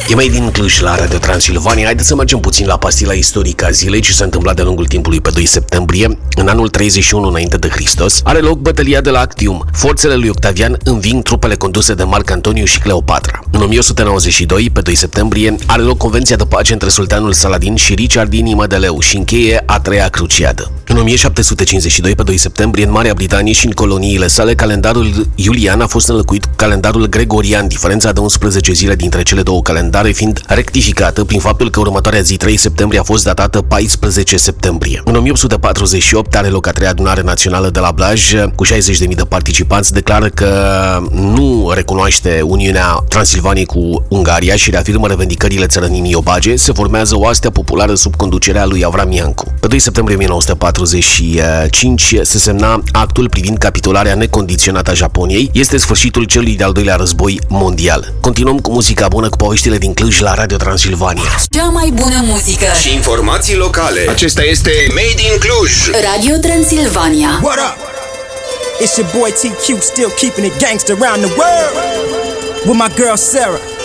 E mai din Cluj la Radio Transilvania. Haideți să mergem puțin la pastila istorică a zilei, ce s-a întâmplat de-a lungul timpului pe 2 septembrie. În anul 31 înainte de Hristos are loc bătălia de la Actium. Forțele lui Octavian înving trupele conduse de Marc Antoniu și Cleopatra. În 1192, pe 2 septembrie, are loc convenția de pace între sultanul Saladin și Richard Inima de Leu și încheie a treia cruciadă. În 1752, pe 2 septembrie, în Marea Britanie și în coloniile sale, calendarul iulian a fost înlocuit cu calendarul gregorian, diferența de 11 zile dintre cele două calendare fiind rectificată prin faptul că următoarea zi, 3 septembrie, a fost datată 14 septembrie. În 1848 are loc a treia adunare națională de la Blaj, cu 60.000 de participanți, declară că nu recunoaște Uniunea Transilvaniei cu Ungaria și reafirmă revendicările țărănimii obage. Se formează o astea populară sub conducerea lui Avram Iancu. Pe 2 septembrie 1945 se semna actul privind capitularea necondiționată a Japoniei. Este sfârșitul celui de-al doilea război mondial. Continuăm cu muzica bună, cu poveștile din Cluj la Radio Transilvania. Cea mai bună muzică și informații locale. Acesta este Made in Cluj. Radio Transilvania. What up? It's your boy TQ, still keeping it gangster around the world. With my girl Sarah.